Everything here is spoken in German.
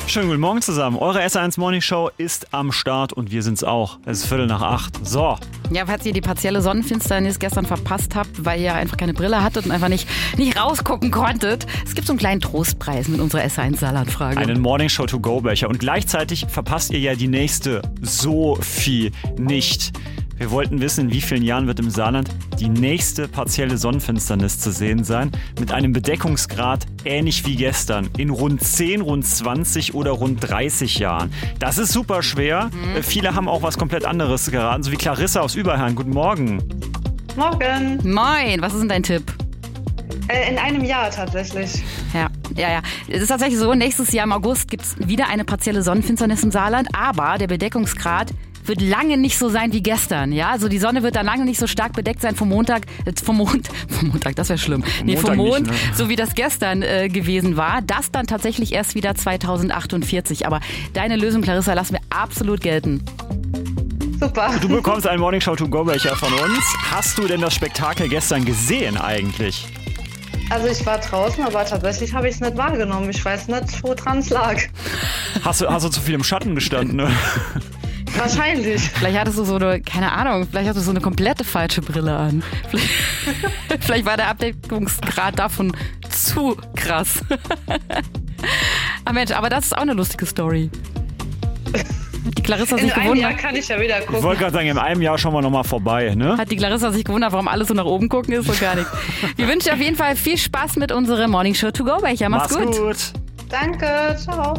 Schönen guten Morgen zusammen. Eure S1 Morning Show ist am Start und wir sind's auch. Es ist 7:45. So. Ja, falls ihr die partielle Sonnenfinsternis gestern verpasst habt, weil ihr einfach keine Brille hattet und einfach nicht rausgucken konntet, es gibt so einen kleinen Trostpreis mit unserer S1-Saarland-Frage. Einen Morning Show to go Becher. Und gleichzeitig verpasst ihr ja die nächste Sophie nicht. Wir wollten wissen, in wie vielen Jahren wird im Saarland die nächste partielle Sonnenfinsternis zu sehen sein, mit einem Bedeckungsgrad ähnlich wie gestern, in rund 10, rund 20 oder rund 30 Jahren. Das ist super schwer. Viele haben auch was komplett anderes geraten, so wie Clarissa aus Überherrn. Guten Morgen. Morgen. Moin, was ist denn dein Tipp? In einem Jahr tatsächlich. Ja. Es ist tatsächlich so, nächstes Jahr im August gibt es wieder eine partielle Sonnenfinsternis im Saarland, aber der Bedeckungsgrad wird lange nicht so sein wie gestern. Ja, also die Sonne wird dann lange nicht so stark bedeckt sein vom Montag, das wäre schlimm. Vom Mond, nicht, ne? So wie das gestern gewesen war. Das dann tatsächlich erst wieder 2048. Aber deine Lösung, Clarissa, lassen wir absolut gelten. Super. Du bekommst einen Morning Show to go Becher von uns. Hast du denn das Spektakel gestern gesehen eigentlich? Also ich war draußen, aber tatsächlich habe ich es nicht wahrgenommen. Ich weiß nicht, woran es lag. Hast du zu viel im Schatten gestanden, ne? Wahrscheinlich. Vielleicht hattest du vielleicht hast du so eine komplette falsche Brille an. Vielleicht war der Abdeckungsgrad davon zu krass. Mensch, aber das ist auch eine lustige Story. Die Clarissa In sich einem Jahr gewundert. kann ich ja wieder Ich gucken. wollte gerade sagen, in einem Jahr schauen wir nochmal vorbei, ne? Hat die Clarissa sich gewundert, warum alles so nach oben gucken ist? So gar nicht. Wir wünschen dir auf jeden Fall viel Spaß mit unserem Morning Show to go Becher. Mach's gut. Danke, ciao.